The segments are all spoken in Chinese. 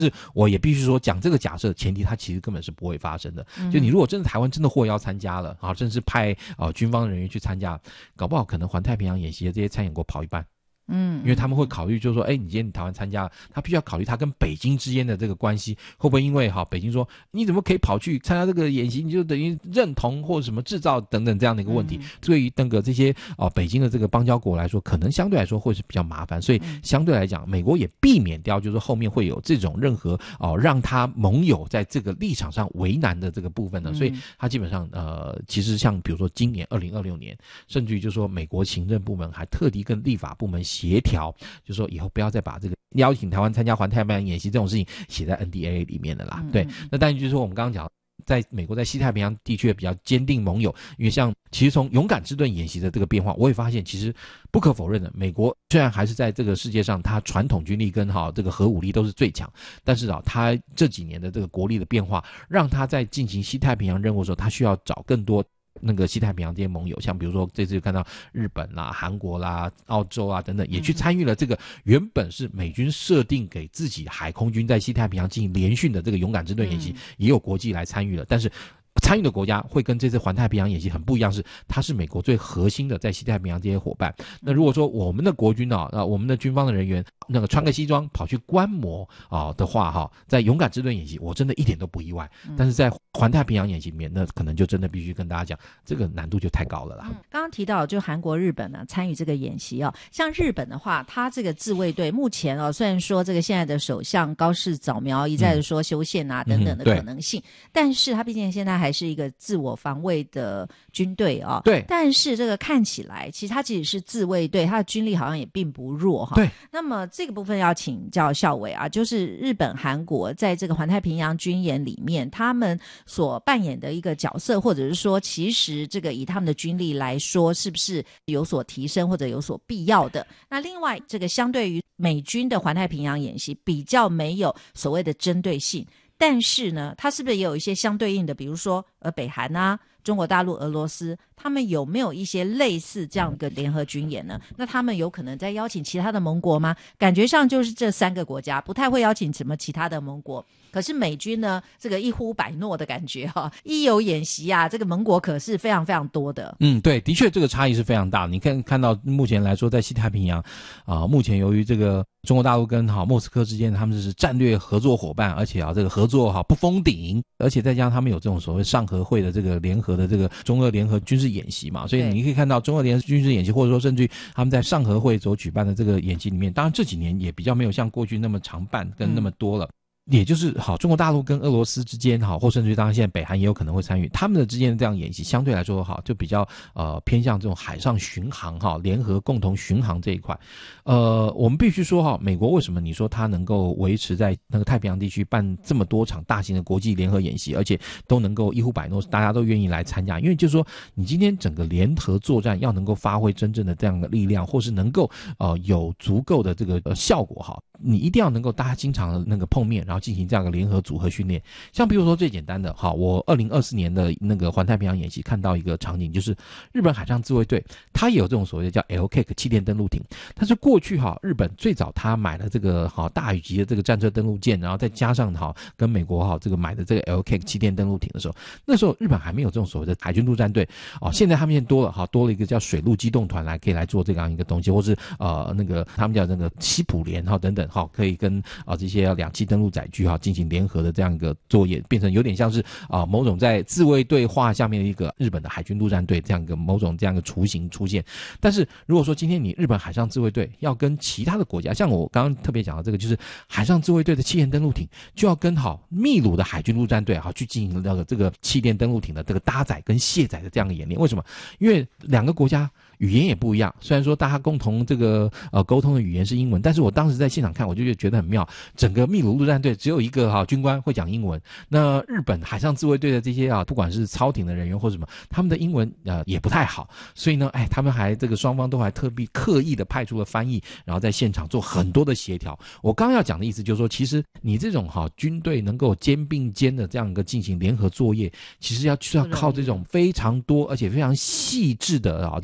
是我也必须说，讲这个假设前提，它其实根本是不会发生的。就你如果真的台湾真的获邀参加了啊，甚至派军方人员去参加，搞不好可能环太平洋演习的这些参演国跑一半。因为他们会考虑就是说，你今天台湾参加了，他必须要考虑他跟北京之间的这个关系会不会因为北京说你怎么可以跑去参加这个演习，你就等于认同或者什么制造等等这样的一个问题。对于那个这些北京的这个邦交国来说，可能相对来说会是比较麻烦，所以相对来讲，美国也避免掉就是后面会有这种任何让他盟友在这个立场上为难的这个部分呢。所以他基本上其实像比如说今年2026年，甚至于就是说美国行政部门还特地跟立法部门协调，就是说以后不要再把这个邀请台湾参加环太平洋演习这种事情写在 NDAA 里面的啦。对，那当然就是说我们刚刚讲，在美国在西太平洋地区比较坚定盟友，因为像其实从勇敢之盾演习的这个变化，我也发现其实不可否认的，美国虽然还是在这个世界上它传统军力跟这个核武力都是最强，但是它这几年的这个国力的变化，让它在进行西太平洋任务的时候，它需要找更多那个西太平洋这些盟友，像比如说这次就看到日本啦、韩国啦、澳洲啊等等，也去参与了这个原本是美军设定给自己海空军在西太平洋进行联训的这个勇敢之盾演习，也有国际来参与了，但是参与的国家会跟这次环太平洋演习很不一样，是它是美国最核心的在西太平洋这些伙伴。那如果说我们的国军我们的军方的人员那个穿个西装跑去观摩的话在勇敢之盾演习我真的一点都不意外，但是在环太平洋演习里面，那可能就真的必须跟大家讲，这个难度就太高了啦。 刚刚提到就韩国、日本呢参与这个演习像日本的话，它这个自卫队目前虽然说这个现在的首相高市早苗一再的说修宪啊等等的可能性，但是它毕竟现在还是一个自我防卫的军队对， 但是这个看起来其实它即使是自卫队，它的军力好像也并不弱对， 那么这个部分要请教校委就是日本、韩国在这个环太平洋军演里面，他们所扮演的一个角色，或者是说其实这个以他们的军力来说是不是有所提升或者有所必要的。那另外这个相对于美军的环太平洋演习比较没有所谓的针对性，但是呢它是不是也有一些相对应的，比如说北韩啊、中国大陆、俄罗斯，他们有没有一些类似这样的联合军演呢？那他们有可能在邀请其他的盟国吗？感觉上就是这3个国家，不太会邀请什么其他的盟国。可是美军呢，这个一呼百诺的感觉一有演习这个盟国可是非常非常多的。 对，的确这个差异是非常大的。你看到目前来说，在西太平洋目前由于这个中国大陆跟莫斯科之间，他们是战略合作伙伴，而且这个合作不封顶，而且再加上他们有这种所谓上合会的这个联合的这个中俄联合军事演习嘛，所以你可以看到中俄联合军事演习，或者说甚至于他们在上合会所举办的这个演习里面，当然这几年也比较没有像过去那么常办跟那么多了。也就是中国大陆跟俄罗斯之间或甚至于当然现在北韩也有可能会参与，他们的之间的这样演习相对来说就比较偏向这种海上巡航联合共同巡航这一块。我们必须说美国为什么你说它能够维持在那个太平洋地区办这么多场大型的国际联合演习，而且都能够一呼百诺，大家都愿意来参加，因为就是说你今天整个联合作战要能够发挥真正的这样的力量，或是能够有足够的这个效果你一定要能够大家经常的那个碰面，然后进行这样的联合组合训练。像比如说最简单的我2024年的那个环太平洋演习看到一个场景，就是日本海上自卫队它也有这种所谓的叫 LCAC 气垫登陆艇，但是过去日本最早它买了这个大宇级的这个战车登陆舰，然后再加上跟美国这个买的这个 LCAC 气垫登陆艇的时候，那时候日本还没有这种所谓的海军陆战队现在他们现在多了一个叫水陆机动团可以来做这样一个东西，或是那个他们叫那个西普联等等可以跟这些2栖登陆载具进行联合的这样一个作业，变成有点像是某种在自卫队化下面的一个日本的海军陆战队这样一个某种这样一个雏形出现。但是如果说今天你日本海上自卫队要跟其他的国家，像我刚刚特别讲的这个，就是海上自卫队的气垫登陆艇就要跟秘鲁的海军陆战队去进行那个这个气垫登陆艇的这个搭载跟卸载的这样的演练。为什么？因为2个国家语言也不一样，虽然说大家共同这个沟通的语言是英文，但是我当时在现场看我就觉得很妙，整个秘鲁陆战队只有一个军官会讲英文，那日本海上自卫队的这些不管是操艇的人员或什么，他们的英文也不太好，所以呢他们还这个双方都还刻意的派出了翻译，然后在现场做很多的协调。我刚刚要讲的意思就是说，其实你这种军队能够肩并肩的这样一个进行联合作业，其实就是要靠这种非常多而且非常细致的这种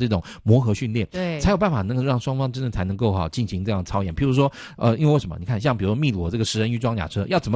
磨合训练， 对， 才有办法能够让双方真的才能够进行这样操演。譬如说因为为什么？你看像比如秘鲁这个食人鱼装甲车要怎么